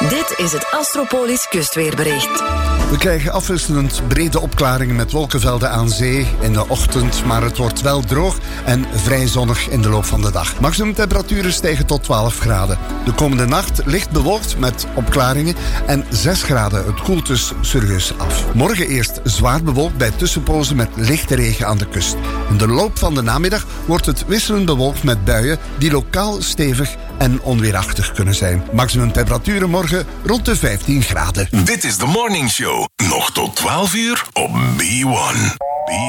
Dit is het Astropolis kustweerbericht. We krijgen afwisselend brede opklaringen met wolkenvelden aan zee in de ochtend, maar het wordt wel droog en vrij zonnig in de loop van de dag. Maximumtemperaturen stijgen tot 12 graden. De komende nacht licht bewolkt met opklaringen en 6 graden. Het koelt dus serieus af. Morgen eerst zwaar bewolkt bij tussenpozen met lichte regen aan de kust. In de loop van de namiddag wordt het wisselend bewolkt met buien die lokaal stevig en onweerachtig kunnen zijn. Maximumtemperaturen morgen rond de 15 graden. Dit is de Morning Show. Nog tot 12 uur op B1.